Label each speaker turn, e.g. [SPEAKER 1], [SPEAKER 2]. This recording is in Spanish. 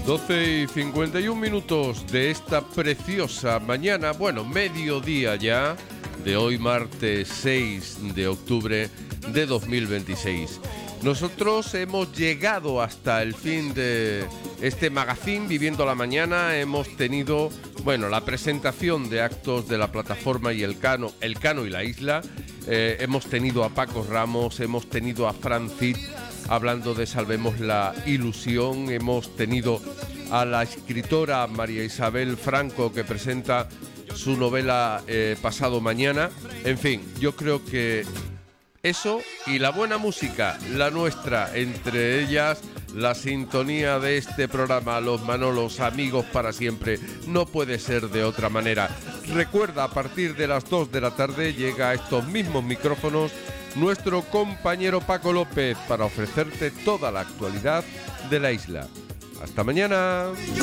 [SPEAKER 1] 12:51 de esta preciosa mañana, bueno, mediodía ya, de hoy martes 6 de octubre de 2026. Nosotros hemos llegado hasta el fin de este magazine Viviendo la Mañana. Hemos tenido, bueno, la presentación de actos de la plataforma y el Cano y la Isla. Hemos tenido a Paco Ramos, hemos tenido a Francis hablando de Salvemos la Ilusión, hemos tenido a la escritora María Isabel Franco, que presenta su novela pasado mañana. En fin, yo creo que eso y la buena música, la nuestra, entre ellas la sintonía de este programa, los Manolos, amigos para siempre, no puede ser de otra manera. Recuerda, a partir de las 2 de la tarde llega a estos mismos micrófonos nuestro compañero Paco López para ofrecerte toda la actualidad de la isla. ¡Hasta mañana!